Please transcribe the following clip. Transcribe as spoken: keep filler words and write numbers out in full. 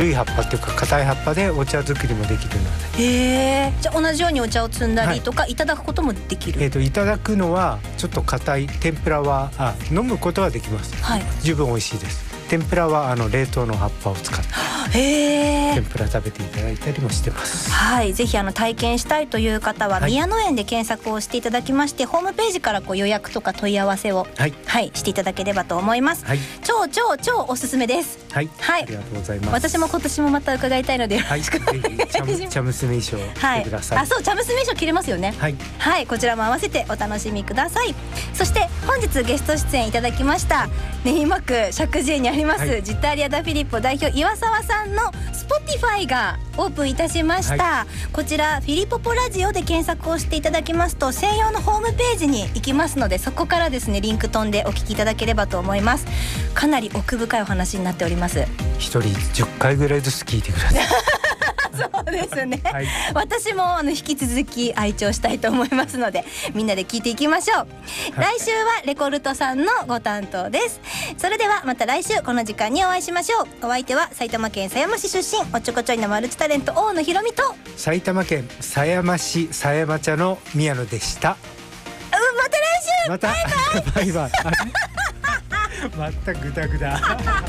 い葉っぱっていうか硬い葉っぱでお茶作りもできるので。 へえ。じゃあ同じようにお茶を摘んだりとか、はい、いただくこともできる。 えーといただくのはちょっと硬い天ぷらはあ飲むことはできます、はい、十分美味しいです。天ぷらはあの冷凍の葉っぱを使ってへ天ぷら食べていただいたりもしてます。 はい、ぜひあの体験したいという方は、はい、宮野園で検索をしていただきまして、ホームページからこう予約とか問い合わせを、はいはい、していただければと思います、はい、超超超おすすめです。 はい、はい、ありがとうございます。 私も今年もまた伺いたいのでよろしくお願いします、はい、 茶娘衣装着てください、 はい、あそう茶娘衣装着れますよね。はい、はい、こちらも合わせてお楽しみください。そして本日ゲスト出演いただきました練馬区石神井にあります、はい、ジッターリアダフィリッポ代表岩沢さんの Spotify がオープンいたしました、はい、こちらフィリポポラジオで検索をしていただきますと専用のホームページに行きますので、そこからですねリンク飛んでお聞きいただければと思います。かなり奥深いお話になっております。 一人じゅっかいぐらいずつ聞いてくださいそうですね、はい、私もあの引き続き愛聴したいと思いますのでみんなで聞いていきましょう、はい、来週はレコルトさんのご担当です。それではまた来週この時間にお会いしましょう。お相手は埼玉県狭山市出身おっちょこちょいのマルチタレント大野ひろみと埼玉県狭山市狭山茶の宮野でした。 うん、また来週またバイバイバイバイまたグダグダ